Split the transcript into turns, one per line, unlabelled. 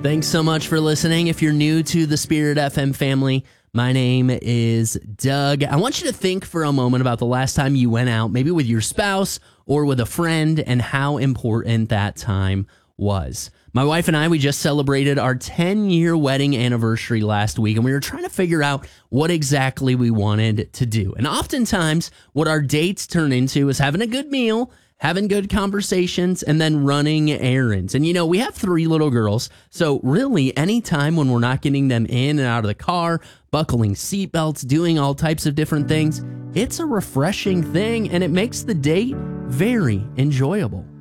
Thanks so much for listening. If you're new to the Spirit FM family, my name is Doug. I want you to think for a moment about the last time you went out, maybe with your spouse or with a friend, and how important that time was. My wife and I, we just celebrated our 10-year wedding anniversary last week, and we were trying to figure out what exactly we wanted to do. And oftentimes, what our dates turn into is having a good meal, having good conversations, and then running errands. And, we have 3 little girls, so really any time when we're not getting them in and out of the car, buckling seatbelts, doing all types of different things, it's a refreshing thing, and it makes the date very enjoyable.